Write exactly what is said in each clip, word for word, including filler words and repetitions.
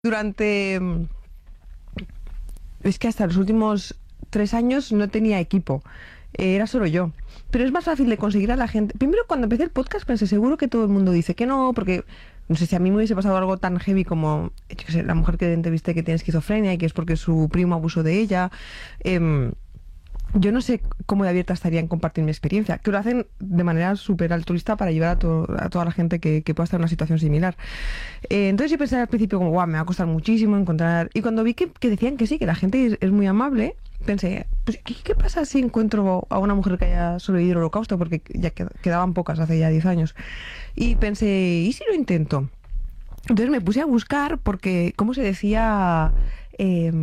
Durante... Es que hasta los últimos tres años no tenía equipo. Eh, era solo yo. Pero es más fácil de conseguir a la gente. Primero, cuando empecé el podcast, pensé, seguro que todo el mundo dice que no, porque no sé si a mí me hubiese pasado algo tan heavy como, yo qué sé, la mujer que entrevisté que tiene esquizofrenia y que es porque su primo abusó de ella. Eh, Yo no sé cómo de abierta estaría en compartir mi experiencia, que lo hacen de manera súper altruista para ayudar a, to a toda la gente que, que pueda estar en una situación similar. Eh, entonces yo pensé al principio como, guau, me va a costar muchísimo encontrar... Y cuando vi que, que decían que sí, que la gente es, es muy amable, pensé, pues, ¿qué, ¿qué pasa si encuentro a una mujer que haya sobrevivido al holocausto? Porque ya quedaban pocas hace ya diez años. Y pensé, ¿y si lo intento? Entonces me puse a buscar porque, ¿cómo se decía? Eh,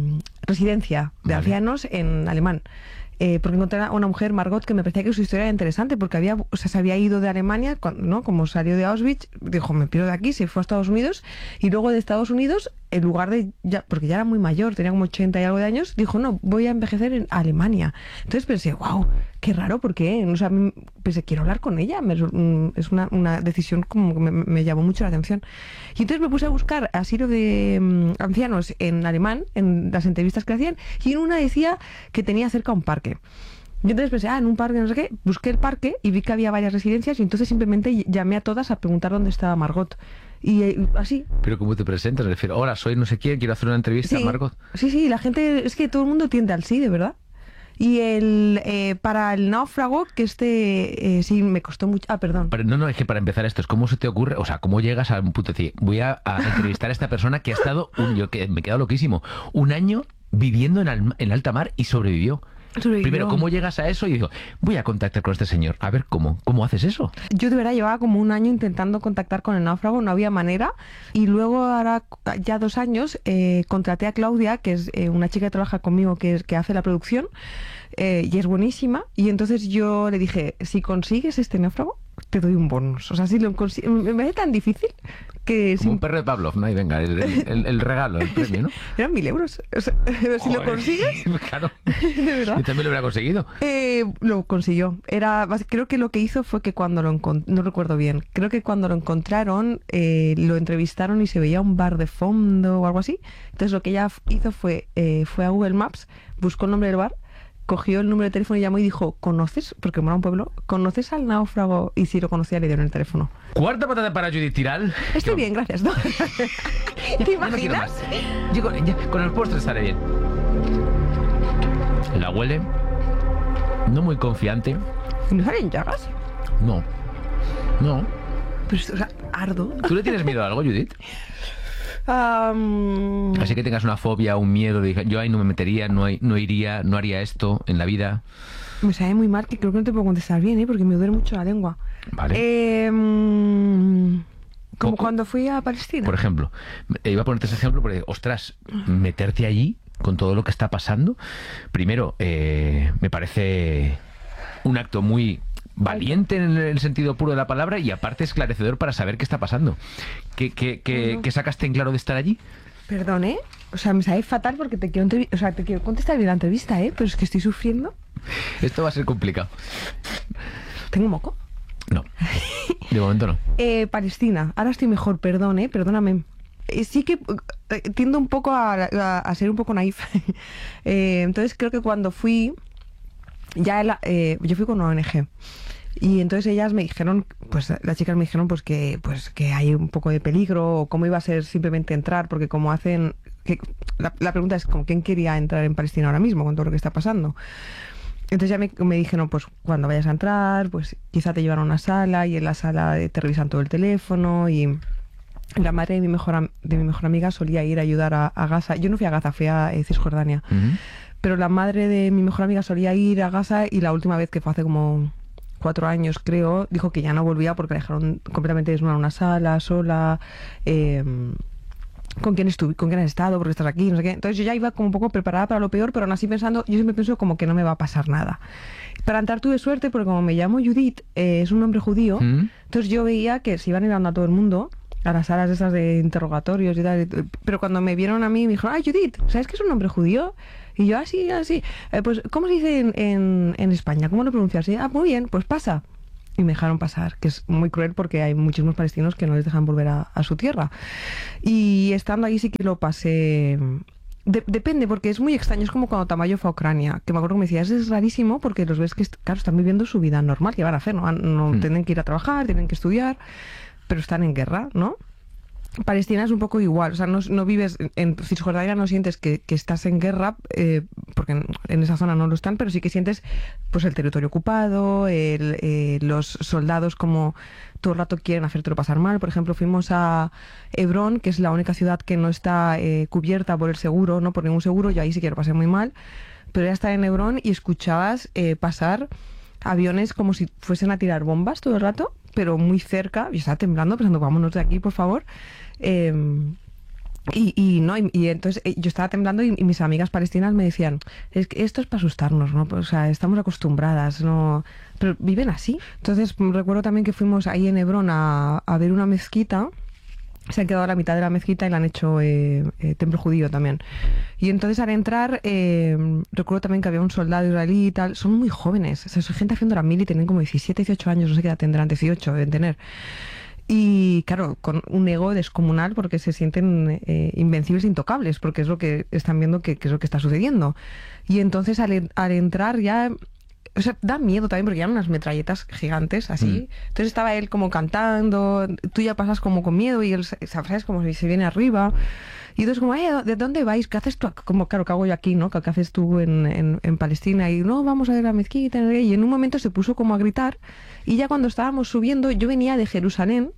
residencia de vale. ancianos en alemán. Eh, porque encontré a una mujer, Margot, que me parecía que su historia era interesante, porque había, o sea, se había ido de Alemania, cuando, ¿no? Como salió de Auschwitz, dijo, me pierdo de aquí, se fue a Estados Unidos, y luego de Estados Unidos, en lugar de, ya, porque ya era muy mayor, tenía como ochenta y algo de años, dijo, no, voy a envejecer en Alemania. Entonces pensé, wow, qué raro, ¿por qué? O sea, pensé, quiero hablar con ella, me, es una, una decisión como que me, me llamó mucho la atención. Y entonces me puse a buscar asilo de um, ancianos en alemán, en las entrevistas que hacían, y en una decía que tenía cerca un parque. Yo entonces pensé, ah, en un parque, no sé qué, busqué el parque y vi que había varias residencias y entonces simplemente llamé a todas a preguntar dónde estaba Margot. Y eh, así. ¿Pero cómo te presentas? Me refiero, hola, soy no sé quién, quiero hacer una entrevista sí, a Margot. Sí, sí, la gente, es que todo el mundo tiende al sí, de verdad. Y el eh, para el náufrago, que este eh, sí me costó mucho... Ah, perdón. Pero no, no, es que para empezar esto, es cómo se te ocurre, o sea, cómo llegas a un punto de decir, voy a, a entrevistar a esta persona que ha estado, un, yo que me he quedado loquísimo, un año viviendo en, al, en alta mar y sobrevivió. Sobrevivió. Primero, ¿cómo llegas a eso? Y digo, voy a contactar con este señor. A ver, ¿cómo? ¿Cómo haces eso? Yo de verdad llevaba como un año intentando contactar con el náufrago, no había manera. Y luego, ahora ya dos años, eh, contraté a Claudia, que es eh, una chica que trabaja conmigo, que, es, que hace la producción, eh, y es buenísima. Y entonces yo le dije, si consigues este náufrago, te doy un bonus. O sea, si lo consigues... Me parece tan difícil que... Como sin... un perro de Pavlov, ¿no? Y venga, el, el, el regalo, el premio, ¿no? Eran mil euros. O sea, si lo consigues... Claro. De verdad. Yo también lo hubiera conseguido. Eh, lo consiguió. Era, creo que lo que hizo fue que cuando lo encontraron, no recuerdo bien, creo que cuando lo encontraron, eh, lo entrevistaron y se veía un bar de fondo o algo así. Entonces lo que ella hizo fue, eh, fue a Google Maps, buscó el nombre del bar, cogió el número de teléfono y llamó y dijo, ¿conoces? Porque como era un pueblo, ¿conoces al náufrago? Y si lo conocía, le dieron el teléfono. Cuarta patata para Judith Tiral. Estoy bien, gracias. ¿No? ¿Te imaginas? No Yo con, ya, con el postre estaré bien. La huele, no muy confiante. ¿No salen llagas? No, no. Pero, o sea, ardo. ¿Tú le tienes miedo a algo, Judith? Um... Así que tengas una fobia, un miedo, de yo ahí no me metería, no, no iría, no haría esto en la vida. Me sabe muy mal, que creo que no te puedo contestar bien, ¿eh? Porque me duele mucho la lengua. Vale. Eh, como Poco, cuando fui a Palestina. Por ejemplo, iba a ponerte ese ejemplo porque, ostras, meterte allí con todo lo que está pasando, primero, eh, me parece un acto muy valiente en el sentido puro de la palabra y aparte esclarecedor para saber qué está pasando. ¿Qué, qué, qué, no. ¿qué sacaste en claro de estar allí? Perdón, ¿eh? O sea, me sabe fatal porque te quiero, o sea, te quiero contestar bien la entrevista, ¿eh? Pero es que estoy sufriendo. Esto va a ser complicado. ¿Tengo moco? No, de momento no. Eh, Palestina, ahora estoy mejor, perdón, ¿eh? Perdóname. Eh, sí que eh, tiendo un poco a, a, a ser un poco naif. eh, entonces creo que cuando fui, ya la, eh, yo fui con una O N G. Y entonces ellas me dijeron, pues las chicas me dijeron pues que pues que hay un poco de peligro, o cómo iba a ser simplemente entrar, porque como hacen... Que, la, la pregunta es como quién quería entrar en Palestina ahora mismo con todo lo que está pasando. Entonces ya me, me dijeron, pues cuando vayas a entrar, pues quizá te llevan a una sala y en la sala te revisan todo el teléfono. Y la madre de mi mejor, de mi mejor amiga solía ir a ayudar a, a Gaza. Yo no fui a Gaza, fui a eh, Cisjordania. Uh-huh. Pero la madre de mi mejor amiga solía ir a Gaza y la última vez, que fue hace como cuatro años creo, dijo que ya no volvía porque la dejaron completamente desnuda en una sala, sola... Eh, ¿Con quién estuve? ¿Con quién has estado? Porque estás aquí, no sé qué. Entonces yo ya iba como un poco preparada para lo peor, pero aún así pensando, yo siempre pienso como que no me va a pasar nada. Para entrar tuve suerte porque como me llamo Judith, eh, es un nombre judío, ¿Mm? Entonces yo veía que se iban llevando a todo el mundo a las salas esas de interrogatorios y tal, pero cuando me vieron a mí me dijeron, ¡ay, Judith! ¿Sabes que es un nombre judío? Y yo, así, así. Eh, pues, ¿cómo se dice en, en, en España? ¿Cómo lo pronuncias? Ah, muy bien, pues pasa. y me dejaron pasar, que es muy cruel porque hay muchísimos palestinos que no les dejan volver a, a su tierra. Y estando ahí sí que lo pasé... De- depende, porque es muy extraño, es como cuando Tamayo fue a Ucrania, que me acuerdo que me decía, es, es rarísimo porque los ves que, est- claro, están viviendo su vida normal, que van a hacer, ¿no? No Mm. tienen que ir a trabajar, tienen que estudiar, pero están en guerra, ¿no? Palestina es un poco igual, o sea, no, no vives en, en Cisjordania, no sientes que, que estás en guerra, eh, porque en, en esa zona no lo están, pero sí que sientes pues el territorio ocupado, el, eh, los soldados como todo el rato quieren hacértelo pasar mal. Por ejemplo, fuimos a Hebrón, que es la única ciudad que no está eh, cubierta por el seguro, no por ningún seguro, yo ahí sí que lo pasé muy mal, pero ya estaba en Hebrón y escuchabas eh, pasar aviones como si fuesen a tirar bombas todo el rato, pero muy cerca. Yo estaba temblando pensando, vámonos de aquí, por favor. Eh, y, y no y, y entonces eh, yo estaba temblando y, y mis amigas palestinas me decían, es que esto es para asustarnos, ¿no? O sea, estamos acostumbradas, ¿no? Pero viven así. Entonces mm, recuerdo también que fuimos ahí en Hebrón a, a ver una mezquita. Se han quedado a la mitad de la mezquita y la han hecho eh, eh, templo judío también. Y entonces al entrar, eh, recuerdo también que había un soldado israelí y tal. Son muy jóvenes, o sea, son gente haciendo la mili, tienen como diecisiete, dieciocho años, no sé qué edad tendrán, dieciocho deben tener. Y claro, con un ego descomunal porque se sienten eh, invencibles e intocables, porque es lo que están viendo que, que es lo que está sucediendo. Y entonces al, en- al entrar ya... O sea, da miedo también porque eran unas metralletas gigantes así. Mm. Entonces estaba él como cantando, tú ya pasas como con miedo y él, se- ¿sabes? Como si se viene arriba. Y entonces como, eh, ¿de dónde vais? ¿Qué haces tú? ac-?" Como, claro, ¿qué hago yo aquí, no? ¿Qué qué haces tú en, en, en Palestina? Y no, vamos a ver la mezquita. no sé qué. Y en un momento se puso como a gritar. Y ya cuando estábamos subiendo, yo venía de Jerusalén.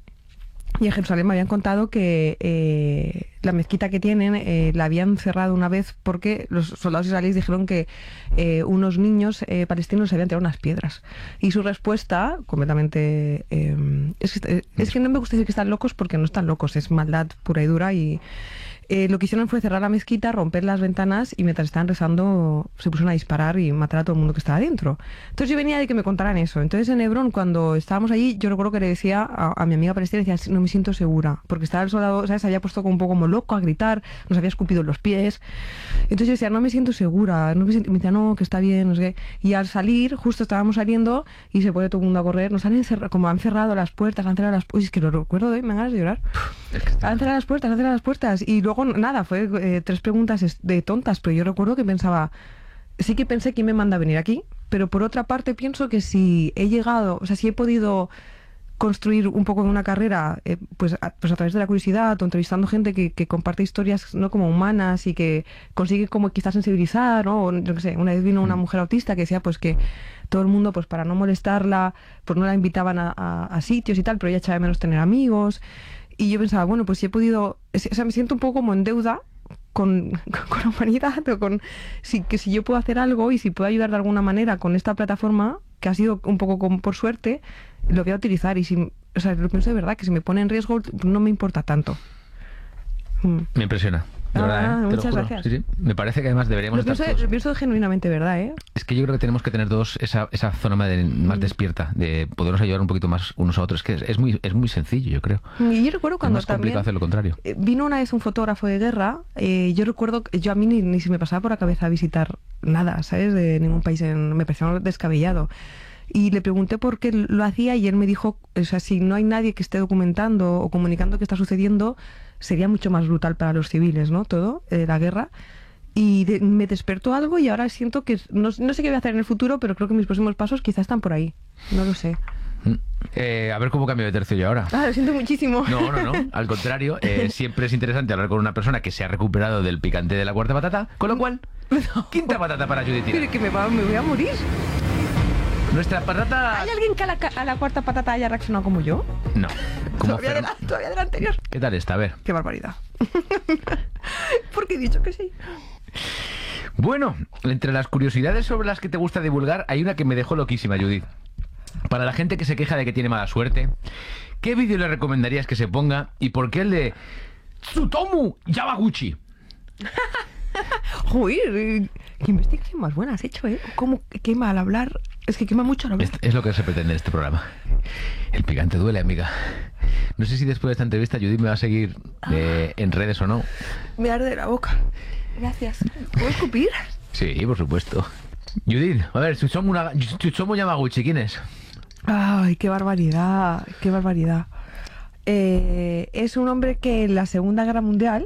Y en Jerusalén me habían contado que eh, la mezquita que tienen eh, la habían cerrado una vez porque los soldados israelíes dijeron que eh, unos niños eh, palestinos les habían tirado unas piedras. Y su respuesta, completamente... eh, es, que, es que no me gusta decir que están locos porque no están locos, es maldad pura y dura. Y eh, lo que hicieron fue cerrar la mezquita, romper las ventanas y mientras estaban rezando se pusieron a disparar y matar a todo el mundo que estaba dentro. Entonces yo venía de que me contaran eso. Entonces en Hebrón, cuando estábamos allí, yo recuerdo que le decía a, a mi amiga palestina, decía, no me siento segura, porque estaba el soldado, ¿sabes? Se había puesto como un poco como loco a gritar, nos había escupido en los pies. Entonces yo decía, no me siento segura, no me, siento... me decía, no, que está bien, no sé qué. Y al salir, justo estábamos saliendo y se pone todo el mundo a correr, nos han encerrado, como han cerrado las puertas, han cerrado las puertas, es que lo recuerdo, ¿eh? Me dan ganas de llorar. Es que está- Han cerrado las puertas, han cerrado las puertas. Y luego nada, fue eh, tres preguntas es- de tontas, pero yo recuerdo que pensaba, sí que pensé quién me manda a venir aquí, pero por otra parte pienso que si he llegado, o sea, si he podido construir un poco una carrera eh, pues, a, pues a través de la curiosidad o entrevistando gente que, que comparte historias no como humanas y que consigue como quizás sensibilizar, ¿no? O, yo qué sé, una vez vino una mujer autista que decía pues que todo el mundo pues para no molestarla pues no la invitaban a, a- a sitios y tal, pero ella echaba de menos tener amigos. Y yo pensaba, bueno, pues si he podido, o sea, me siento un poco como en deuda con, con la humanidad, o con si, que si yo puedo hacer algo y si puedo ayudar de alguna manera con esta plataforma, que ha sido un poco como por suerte, lo voy a utilizar. Y si, o sea, lo pienso de verdad, que si me pone en riesgo, no me importa tanto. Mm. Me impresiona. De Ah, verdad, ¿eh? Te lo muchas juro. gracias. Sí, sí. Me parece que además deberíamos Lo estar pienso, todos- lo pienso genuinamente verdad, ¿eh? Es que yo creo que tenemos que tener todos esa, esa zona más, de- más despierta, de podernos ayudar un poquito más unos a otros. Es que es, es muy, es muy sencillo, yo creo. Y yo recuerdo Es cuando más complicado también... hacer lo contrario. Eh, Vino una vez un fotógrafo de guerra, eh, yo recuerdo, que yo a mí ni, ni se me pasaba por la cabeza visitar nada, ¿sabes? De ningún país, en- me pareció descabellado. Y le pregunté por qué lo hacía y él me dijo, o sea, si no hay nadie que esté documentando o comunicando qué está sucediendo, sería mucho más brutal para los civiles, ¿no? Todo, eh, la guerra. Y de- me despertó algo y ahora siento que, no, no sé qué voy a hacer en el futuro, pero creo que mis próximos pasos quizás están por ahí. No lo sé. Mm. Eh, a ver cómo cambio de tercio yo ahora. Ah, lo siento muchísimo. No, no, no. Al contrario, eh, siempre es interesante hablar con una persona que se ha recuperado del picante de la cuarta patata. Con lo cual, quinta patata para Judith. Pero que me, va- me voy a morir. Nuestra patata... ¿Hay alguien que a la, ca- a la cuarta patata haya reaccionado como yo? No. Como Todavía, de Fer- la, todavía de la anterior. ¿Qué tal está? A ver. Qué barbaridad. Porque he dicho que sí. Bueno, entre las curiosidades sobre las que te gusta divulgar, hay una que me dejó loquísima, Judith. Para la gente que se queja de que tiene mala suerte, ¿qué vídeo le recomendarías que se ponga y por qué el de Tsutomu Yamaguchi? Joder, qué investigación más buena has hecho, ¿eh? ¿Cómo quema al hablar? Es que quema mucho al hablar. Es, es lo que se pretende en este programa. El picante duele, amiga. No sé si después de esta entrevista Judith me va a seguir eh, en redes o no. Me arde la boca. Gracias. ¿Puedo escupir? Sí, por supuesto. Judith, a ver, Tsutomu, Naga- Tsutomu Yamaguchi, ¿quién es? Ay, qué barbaridad, qué barbaridad. Eh, es un hombre que en la Segunda Guerra Mundial...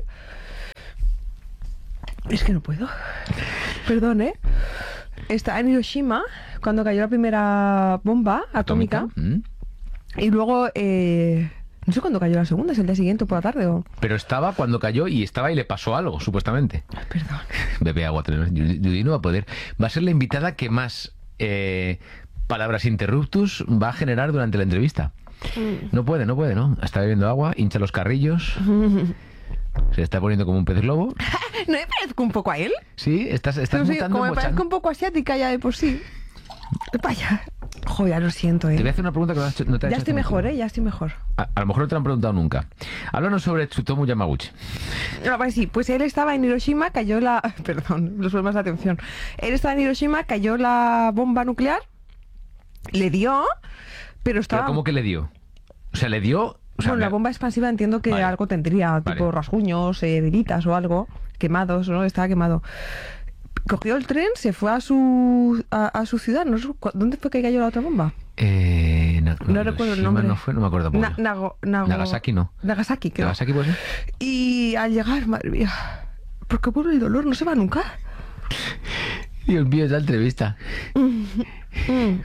Es que no puedo. Perdón, ¿eh? Está en Hiroshima cuando cayó la primera bomba atómica. ¿Atómica? ¿Mm? Y luego... Eh, no sé cuándo cayó la segunda, es el día siguiente o por la tarde o... Pero estaba cuando cayó y estaba y le pasó algo, supuestamente. Ay, perdón. Bebe agua. Judy no va a poder. Va a ser la invitada que más eh, palabras interruptus va a generar durante la entrevista. No puede, no puede, ¿no? Está bebiendo agua, hincha los carrillos. Se está poniendo como un pez globo. ¿No me parezco un poco a él? Sí, estás, estás No sé, mutando, como me mochando. parezco un poco asiática ya de por sí. Vaya. Joder, ya lo siento, Te voy a ¿eh? hacer una pregunta que no, has hecho- no te has Ya hecho estoy hace mejor, mucho. ¿eh? Ya estoy mejor. A, a lo mejor no te lo han preguntado nunca. Háblanos sobre Tsutomu Yamaguchi. Ah, pues sí, pues él estaba en Hiroshima, cayó la... Perdón, los problemas de atención. Él estaba en Hiroshima, cayó la bomba nuclear, le dio, pero estaba... ¿Pero cómo que le dio? O sea, le dio... O sea, Bueno, la me- bomba expansiva entiendo que Vale. algo tendría, tipo Vale. rasguños, eh, heridas o algo, quemados, ¿no? Estaba quemado. Cogió el tren, se fue a su a, a su ciudad, no sé cu- ¿dónde fue que cayó la otra bomba? Eh, na- No recuerdo el Hiroshima nombre. No, fue, no me acuerdo. Na- Nago- Nago- Nagasaki no. Nagasaki, creo. ¿Nagasaki puede ser? Y al llegar, madre mía, ¿por qué vuelve el dolor? ¿No se va nunca? Dios mío, esa entrevista. Mm.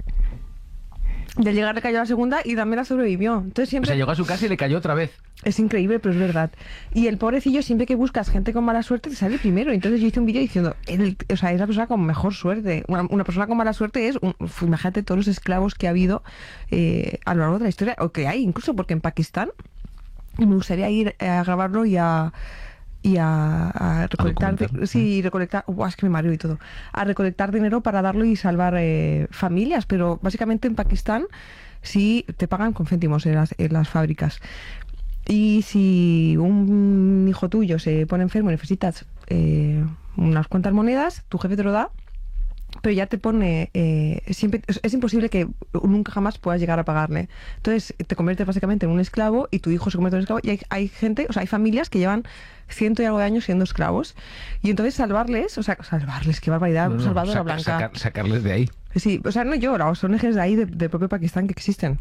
Y al llegar le cayó la segunda y también la sobrevivió. Entonces O siempre... sea, llegó a su casa y le cayó otra vez. Es increíble, pero es verdad. Y el pobrecillo, siempre que buscas gente con mala suerte, te sale primero. Entonces yo hice un vídeo diciendo, él, o sea, es la persona con mejor suerte. Una, una persona con mala suerte es, un- uf, imagínate todos los esclavos que ha habido eh, a lo largo de la historia, o que hay incluso, porque en Pakistán, y me gustaría ir a grabarlo y a... y a, a recolectar, documentarlo. sí, recolectar, Buah, es que me mareo y todo, a recolectar dinero para darlo y salvar eh, familias, pero básicamente en Pakistán sí te pagan con céntimos en las, en las fábricas. Y si un hijo tuyo se pone enfermo y necesitas eh, unas cuantas monedas, tu jefe te lo da, pero ya te pone, eh, siempre es, es imposible que nunca jamás puedas llegar a pagarle. Entonces te conviertes básicamente en un esclavo y tu hijo se convierte en un esclavo y hay, hay gente, o sea, hay familias que llevan ciento y algo de años siendo esclavos y entonces salvarles, o sea, salvarles, qué barbaridad, No, no, salvadora saca- blanca. sacar- sacarles de ahí. Sí, o sea, no yo, las O N Ges de ahí, de- del propio Pakistán que existen.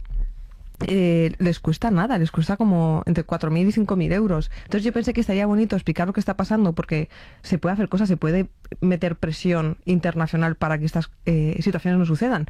Eh, les cuesta nada, les cuesta como entre cuatro mil y cinco mil euros. Entonces yo pensé que estaría bonito explicar lo que está pasando porque se puede hacer cosas, se puede meter presión internacional para que estas eh, situaciones no sucedan.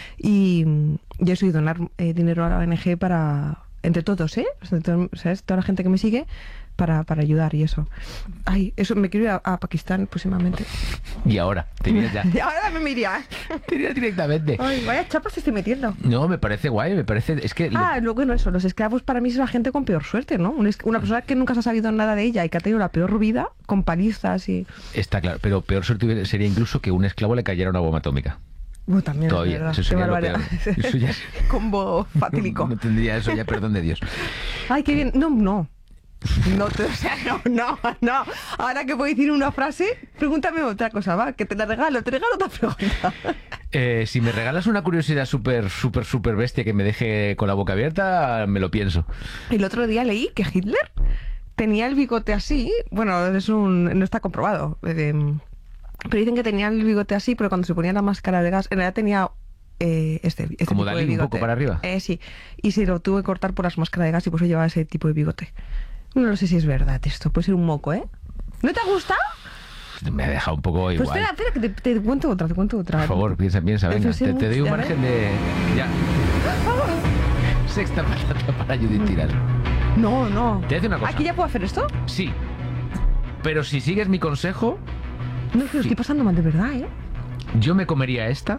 Y mm, yo soy donar eh, dinero a la O N G para, entre todos, ¿eh? O sea, todo- ¿sabes? Toda la gente que me sigue para, para ayudar y eso. Ay, eso, me quiero ir a, a Pakistán próximamente. Y ahora, te irías ya. Y ahora me iría. Te irías directamente. Ay, vaya chapas se estoy metiendo. No, me parece guay, me parece... Es que... lo- Ah, luego no eso, los esclavos para mí es la gente con peor suerte, ¿no? Un es- Una persona que nunca se ha sabido nada de ella y que ha tenido la peor vida, con palizas y... Está claro, pero peor suerte hubiera- sería incluso que un esclavo le cayera una bomba atómica. Bueno, también Todavía, es verdad. eso Qué sería lo barbaridad. peor. Eso ya- Combo fatídico. No tendría eso ya, perdón de Dios. Ay, qué bien. No, no. No, te- o sea, no, no, no. Ahora que puedo decir una frase, pregúntame otra cosa, va, que te la regalo, te regalo otra pregunta. Eh, si me regalas una curiosidad súper, súper, súper bestia que me deje con la boca abierta, me lo pienso. El otro día leí que Hitler tenía el bigote así, bueno, es un, no está comprobado, eh, pero dicen que tenía el bigote así, pero cuando se ponía la máscara de gas, en realidad tenía eh, este, este Como tipo de Dalí, un bigote. poco para arriba. Eh, sí, y se lo tuvo que cortar por las máscaras de gas y por eso llevaba ese tipo de bigote. No sé si es verdad esto, puede ser un moco, ¿eh? ¿No te ha gustado? Me ha dejado un poco Pues igual. espera, espera, que te, te cuento otra, te cuento otra. Por favor, piensa, piensa, venga. Eso sí, Te, te doy un a ver. margen de... Ya. Sexta patata para Judith Tiral. No, no. Te voy a decir una cosa. ¿Aquí ya puedo hacer esto? Sí. Pero si sigues mi consejo, No, es que lo Sí. estoy pasando mal de verdad, ¿eh? yo me comería esta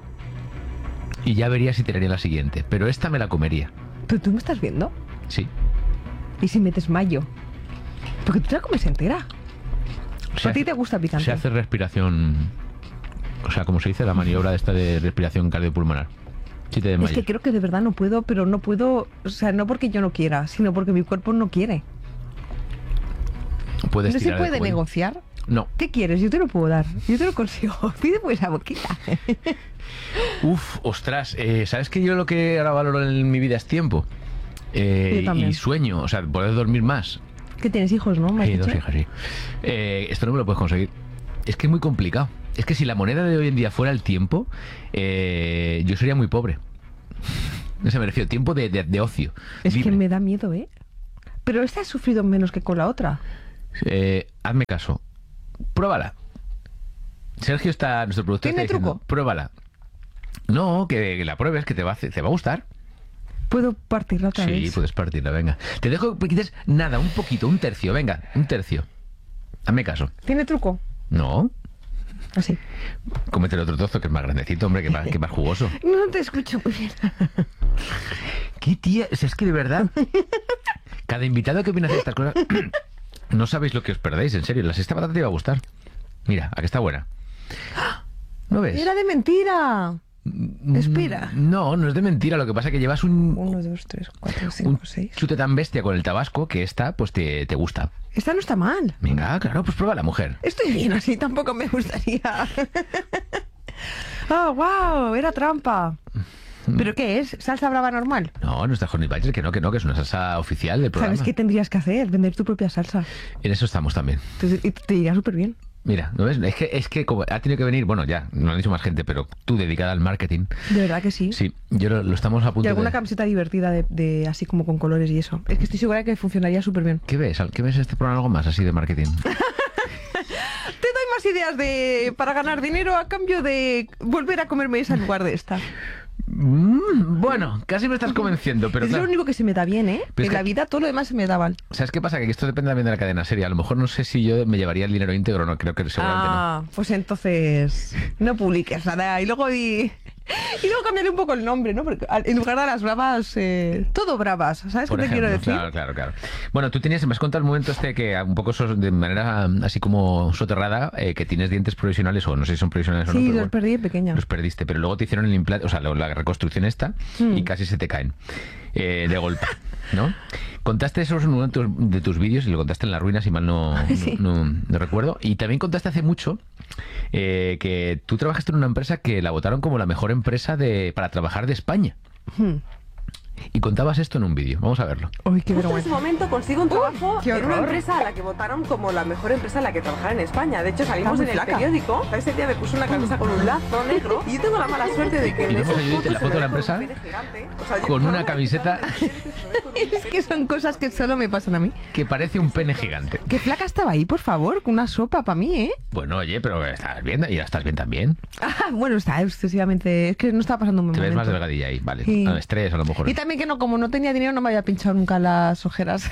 y ya vería si tiraría la siguiente. Pero esta me la comería. Pero tú me estás viendo. Sí. ¿Y si metes mayo? Porque tú te la comes entera. Se ¿A ti hace- te gusta picante? Se hace respiración... O sea, como se dice, la maniobra de esta de respiración cardiopulmonar. Si te Es desmayas. que creo que de verdad no puedo, pero no puedo, o sea, no porque yo no quiera, sino porque mi cuerpo no quiere. Puedes No se tirar de puede cuello. negociar. No. ¿Qué quieres? Yo te lo puedo dar. Yo te lo consigo. Pide pues la boquita. Uf, ostras. eh, ¿Sabes que yo lo que ahora valoro en mi vida es tiempo? Eh, Yo también. y sueño, o sea, poder dormir más. Que tienes hijos, ¿no? ¿Me has Sí, dos dicho? hijas, sí. Eh, esto no me lo puedes conseguir. Es que es muy complicado. Es que si la moneda de hoy en día fuera el tiempo, eh, yo sería muy pobre. No sé, me refiero, tiempo de, de, de ocio. Es libre. que me da miedo, ¿eh? Pero esta has sufrido menos que con la otra. Eh, hazme caso. Pruébala. Sergio está, nuestro productor ¿Tiene está diciendo, truco? pruébala. No, que la pruebes, que te va, a hacer- te va a gustar. ¿Puedo partirla otra Sí, vez? puedes partirla, venga. Te dejo que quites nada, un poquito, un tercio, venga, un tercio. Hazme caso. ¿Tiene truco? No, Así. cómete el otro trozo que es más grandecito, hombre, que más, que más jugoso. No te escucho muy bien. ¿Qué tía? O sea, es que de verdad, cada invitado que viene a hacer estas cosas, no sabéis lo que os perdéis, en serio. La sexta patata te va a gustar. Mira, a que está buena. ¿No ves? Era de mentira. Mm, espera. No, no es de mentira. Lo que pasa es que llevas un, Uno, dos, tres, cuatro, un cinco, seis. chute tan bestia con el tabasco que esta, pues te, te gusta. Esta no está mal. Venga, claro, pues prueba la mujer. Estoy bien así, tampoco me gustaría. Oh, wow, era trampa. ¿Pero qué es? ¿Salsa brava normal? No, no está Honey Badger, que no, que no, que es una salsa oficial del programa. ¿Sabes qué tendrías que hacer? Vender tu propia salsa. En eso estamos también. Te, y te iría súper bien. Mira, ¿no ves? Es que, es que como ha tenido que venir, bueno, ya, no lo han dicho más gente, pero tú dedicada al marketing. De verdad que sí. Sí, yo lo, lo estamos a punto Y alguna de... camiseta divertida de, de así como con colores y eso. Es que estoy segura de que funcionaría súper bien. ¿Qué ves? ¿Qué ves en este programa algo más así de marketing? Te doy más ideas de para ganar dinero a cambio de volver a comerme esa en lugar de esta. Mm, bueno, casi me estás convenciendo, pero es claro. lo único que se me da bien, ¿eh? Pero es en que- la vida todo lo demás se me da mal. ¿Sabes qué pasa? Que esto depende también de la cadena serie. A lo mejor no sé si yo me llevaría el dinero íntegro o no, creo que seguramente no. Ah, pues entonces no publiques nada. Y luego y, y luego cambiarle un poco el nombre, ¿no? Porque al- en lugar de las bravas, eh, todo bravas. ¿Sabes Por qué te ejemplo, quiero decir? claro, claro, claro. Bueno, tú tenías, me has contado el momento este que un poco sos- de manera así como soterrada, eh, que tienes dientes provisionales, o no sé si son provisionales o no. Sí, pero los bueno, perdí de pequeña. los perdiste, pero luego te hicieron el implante, o sea, la, la reconstrucción esta, Mm. y casi se te caen eh, de golpe, ¿no? Contaste eso en uno de tus, de tus vídeos y lo contaste en La Ruina, si mal no, Sí. no, no- no recuerdo. Y también contaste hace mucho eh, que tú trabajaste en una empresa que la votaron como la mejor empresa de, para trabajar de España. Hmm. Y contabas esto en un vídeo. Vamos a verlo. Uy, qué Justo en ese vergüenza. momento consigo un trabajo qué en una horror. empresa a la que votaron como la mejor empresa en la que trabajar en España. De hecho, salimos muy en el flaca. periódico. Ese día me puse una camisa con un lazo negro y yo tengo la mala suerte de que Y en vemos esas a Judith en la fotos foto de la se me ve empresa con un pene gigante. O sea, yo- con no, una no, camiseta Es que son cosas que solo me pasan a mí. que parece un pene gigante. Qué flaca estaba ahí, por favor, con una sopa para mí, ¿eh? Bueno, oye, pero estás bien y ya estás bien también. Ah, bueno, está excesivamente... Es que no estaba pasando un buen Te ves más momento. delgadilla ahí, vale. Sí. Ah, estrés a lo mejor. Y también que no, como no tenía dinero, no me había pinchado nunca las ojeras.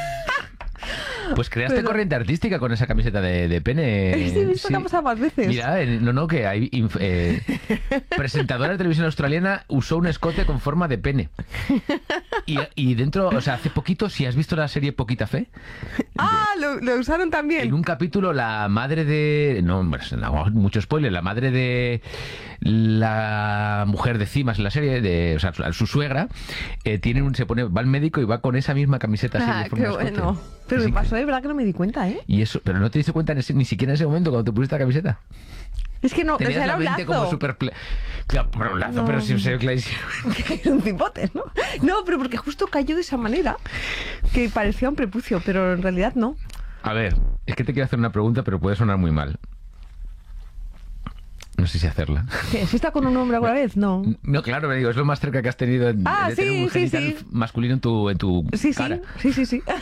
Pues creaste Pero- corriente artística con esa camiseta de, de pene. Sí, he visto que ha pasado más veces. Mira, eh, no, no, que hay inf- eh, presentadora de televisión australiana usó un escote con forma de pene. Y, y dentro, o sea, hace poquito, si has visto la serie Poquita Fe, Ah, lo, lo usaron también. en un capítulo la madre de... No, pues, no, mucho spoiler, la madre de la mujer de Cimas en la serie, de, o sea, su suegra, eh, tiene un, se pone, va al médico y va con esa misma camiseta así Ah, de forma qué de escote. bueno. Pero Es me pasó increíble. de verdad que no me di cuenta, ¿eh? Y eso, pero no te diste cuenta en ese- ni siquiera en ese momento cuando te pusiste la camiseta. Es que no, o Tenías sea, era la un mente como lazo. súper... cla- Claro, pero un lazo, No. pero sí se ve clarísimo. Era un cipote, ¿no? No, pero porque justo cayó de esa manera que parecía un prepucio, pero en realidad no. A ver, es que te quiero hacer una pregunta, pero puede sonar muy mal. No sé si hacerla. ¿Qué? ¿Se está con un hombre alguna vez? No. No, claro, me digo, es lo más cerca que has tenido en- Ah, de tener sí, un sí, genital sí. masculino en tu, en tu Sí, sí, cara. sí, sí, sí.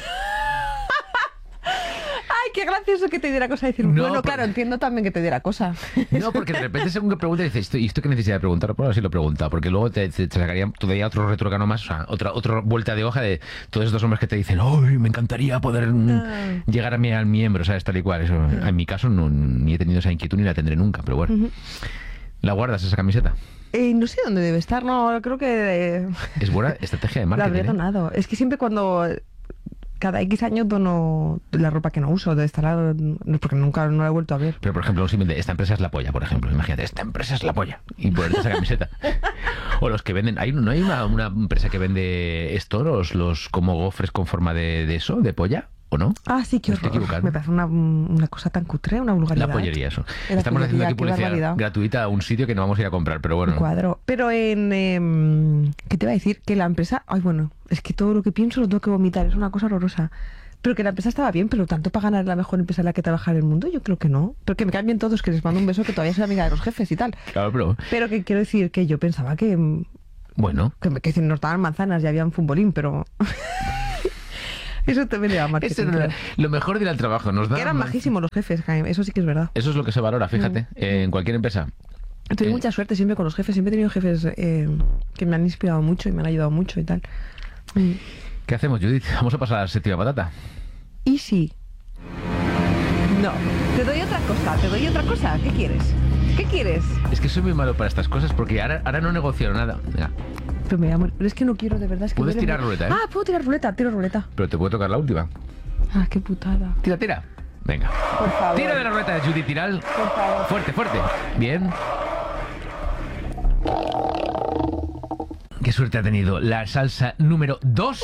Ay, qué gracioso que te diera cosa decir. No, bueno, porque- claro, entiendo también que te diera cosa. No, porque de repente según que preguntas dices, ¿esto, ¿y esto qué necesidad de preguntar? Pues así lo pregunta, porque luego te, te, te sacaría todavía otro retrocano más, o sea, otra, otra vuelta de hoja de todos estos hombres que te dicen, ¡ay, me encantaría poder mm, Ah. llegar a mi al miembro, ¿sabes? Tal y cual. Eso, en mi caso no, ni he tenido esa inquietud ni la tendré nunca, pero bueno. Ujú. ¿La guardas esa camiseta? Eh, no sé dónde debe estar, no, creo que eh, Es buena estrategia de la marketing. habré ¿eh? donado. Es que siempre cuando... Cada X años dono la ropa que no uso, debe estar... no, porque nunca no la he vuelto a ver. Pero, por ejemplo, un símil de esta empresa es la polla, por ejemplo. Imagínate, esta empresa es la polla. Y ponerte esa camiseta. O los que venden... ¿hay, ¿No hay una, una empresa que vende esto, los, los como gofres con forma de, de eso, de polla? ¿O no? Ah, sí, qué Me estoy horror. equivocando. Me parece una, una cosa tan cutre, una vulgaridad. La pollería, eso. La Estamos haciendo pollería, aquí qué publicidad barbaridad. gratuita a un sitio que no vamos a ir a comprar, pero bueno. Un cuadro. Pero en... em, ¿qué te iba a decir? Que la empresa... Ay, bueno, es que todo lo que pienso lo tengo que vomitar. Es una cosa horrorosa. Pero que la empresa estaba bien, pero tanto para ganar la mejor empresa en la que trabajar en el mundo, yo creo que no. Porque me cambien todos, que les mando un beso, que todavía soy amiga de los jefes y tal. Claro, pero... Pero que quiero decir que yo pensaba que... mm, Bueno. Que, que si nos daban manzanas ya había un futbolín, pero... Eso también era marketing. Eso era claro. lo mejor de ir al trabajo. Nos Que daban eran más- majísimos los jefes, Jaime, eso sí que es verdad. Eso es lo que se valora, fíjate, eh, en cualquier empresa. Tuve Eh, mucha suerte siempre con los jefes, siempre he tenido jefes eh, que me han inspirado mucho y me han ayudado mucho y tal. Mm. ¿Qué hacemos, Judith? Vamos a pasar a la séptima patata. ¿Y si? No, te doy otra cosa, te doy otra cosa. ¿Qué quieres? ¿Qué quieres? Es que soy muy malo para estas cosas porque ahora, ahora no negocio nada. Venga, Pero, me voy a morir. Pero es que no quiero, de verdad. Es que Puedes me duele tirar mucho. ruleta, ¿eh? Ah, puedo tirar ruleta, tiro ruleta. pero te puedo tocar la última. Ah, qué putada. Tira, tira. Venga. Por favor. Tira de la ruleta de Judith Tiral. Por favor. Fuerte, fuerte. Bien. Qué suerte ha tenido la salsa número dos.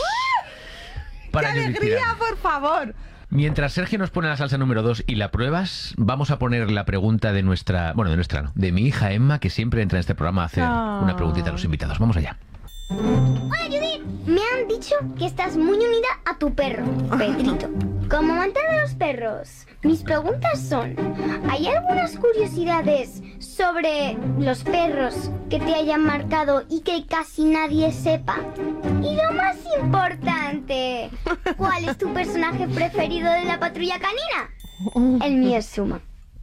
Para ¡Qué Judith alegría, Tiral. por favor! Mientras Sergio nos pone la salsa número dos y la pruebas, vamos a poner la pregunta de nuestra, bueno, de nuestra, no, de mi hija Emma, que siempre entra en este programa a hacer Ah. una preguntita a los invitados. Vamos allá. Hola Judith, me han dicho que estás muy unida a tu perro, Pedrito. Como amante de los perros, mis preguntas son, ¿hay algunas curiosidades sobre los perros que te hayan marcado y que casi nadie sepa? Y lo más importante, ¿cuál es tu personaje preferido de la patrulla canina? El mío es Suma.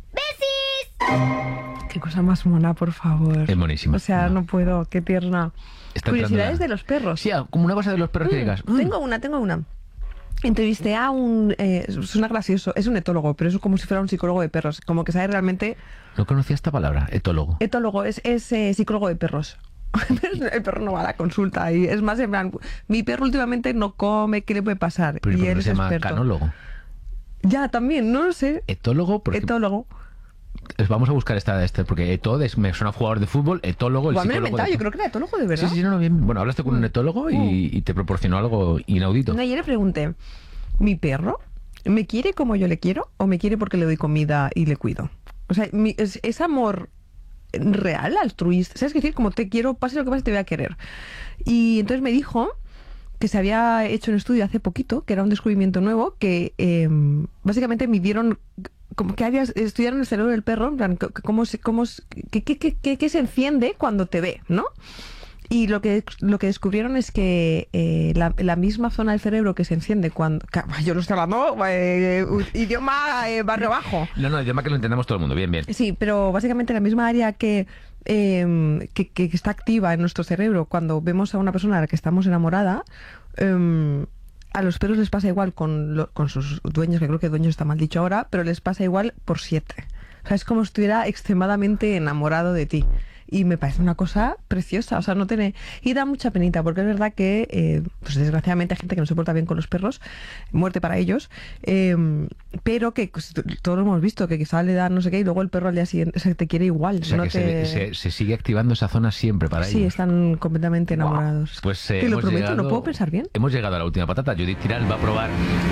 ¡Besis! Qué cosa más mona, por favor. Es monísima. O sea, no puedo, qué tierna. Está Curiosidades entrando la- de los perros. Sí, ah, como una cosa de los perros que digas. "Mm, Tengo una, tengo una. Entrevisté a un... Eh, suena gracioso, es un etólogo, pero es como si fuera un psicólogo de perros. Como que sabe realmente... no conocía esta palabra, etólogo. Etólogo es, es eh, psicólogo de perros. El perro no va a la consulta y es más en plan, mi perro últimamente no come, ¿qué le puede pasar? Pero y ¿por qué él no es se llama experto. canólogo? Ya, también, no lo sé. Etólogo, porque Etólogo. vamos a buscar esta, este, porque etó es- me suena a jugador de fútbol, etólogo, el Igual me lo he psicólogo. inventado, de- yo creo que era etólogo de verdad. Sí, sí, no, no, bien. Bueno, hablaste con un etólogo y, y te proporcionó algo inaudito. No, ayer le pregunté, ¿mi perro me quiere como yo le quiero o me quiere porque le doy comida y le cuido? O sea, mi- es, es amor real, altruista. ¿Sabes qué decir? Como te quiero, pase lo que pase, te voy a querer. Y entonces me dijo que se había hecho un estudio hace poquito, que era un descubrimiento nuevo, que eh, básicamente midieron como que había, estudiaron el cerebro del perro, en plan, c- c- cómo se, cómo, se- qué, qué- qué- qué- qué se enciende cuando te ve, ¿no? Y lo que, lo que descubrieron es que eh, la, la misma zona del cerebro que se enciende cuando... ca- Yo lo estoy hablando, eh, idioma eh, barrio bajo. No, no, idioma que lo entendamos todo el mundo. Bien, bien. Sí, pero básicamente la misma área que, eh, que, que está activa en nuestro cerebro cuando vemos a una persona a la que estamos enamorada, eh, a los perros les pasa igual con, lo- con sus dueños, que creo que dueños está mal dicho ahora, pero les pasa igual por siete. O sea, es como si estuviera extremadamente enamorado de ti. Y me parece una cosa preciosa, o sea, no tiene... Y da mucha penita, porque es verdad que, eh, pues desgraciadamente hay gente que no se porta bien con los perros, muerte para ellos, eh, pero que pues, todos lo hemos visto, que quizá le da no sé qué y luego el perro al día siguiente, o sea, te quiere igual. O sea, no que te... se, se- se sigue activando esa zona siempre para Sí, ellos. están completamente enamorados. Pues eh, Te lo hemos prometo, llegado- no puedo pensar bien. Hemos llegado a la última patata. Judith Tiral va a probar,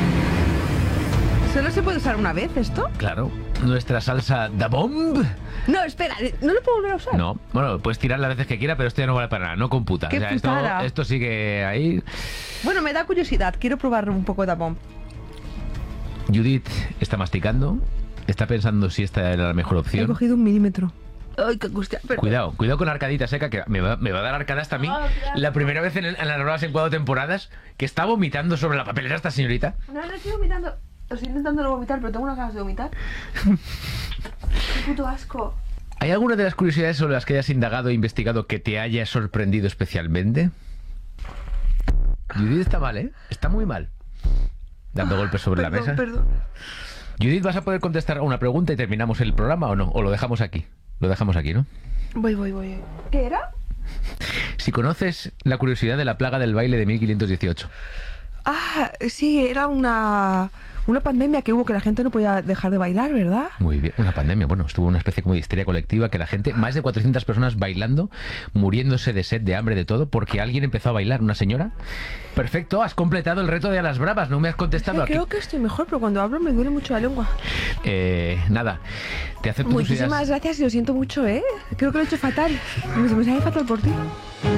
¿Solo se puede usar una vez esto? claro, nuestra salsa da bomb. No, espera, ¿no lo puedo volver a usar? No, bueno, puedes tirar las veces que quiera, pero esto ya no vale para nada, no computa. ¡Qué O sea, esto, putada! esto sigue ahí. Bueno, me da curiosidad, quiero probar un poco de bomb. Judith está masticando, está pensando si esta era la mejor He opción. cogido un milímetro. Ay, qué angustia. Perdón. Cuidado, cuidado con la arcadita seca, que me va, me va a dar arcada hasta a mí. Oh, claro. La primera vez en, el- en las nuevas en cuatro temporadas que está vomitando sobre la papelera esta señorita. No, no estoy vomitando. Estoy intentando no vomitar, pero tengo unas ganas de vomitar. Qué puto asco. ¿Hay alguna de las curiosidades sobre las que hayas indagado e investigado que te haya sorprendido especialmente? Judith está mal, ¿eh? Está muy mal. Dando golpes sobre la Perdón, mesa. perdón. Judith, ¿vas a poder contestar a una pregunta y terminamos el programa o no? ¿O lo dejamos aquí? Lo dejamos aquí, ¿no? Voy, voy, voy. ¿Qué era? Si conoces la curiosidad de la plaga del baile de mil quinientos dieciocho. Ah, sí, era una, una pandemia que hubo que la gente no podía dejar de bailar, ¿verdad? Muy bien, una pandemia, bueno, estuvo una especie como de histeria colectiva que la gente, más de cuatrocientas personas bailando, muriéndose de sed, de hambre, de todo, porque alguien empezó a bailar, una señora. Perfecto, has completado el reto de a las bravas, no me has contestado Eh, aquí. creo que estoy mejor, pero cuando hablo me duele mucho la lengua. Eh, nada, te acepto tus Muchísimas ideas. gracias y lo siento mucho, ¿eh? Creo que lo he hecho fatal. Me, me sale fatal por ti.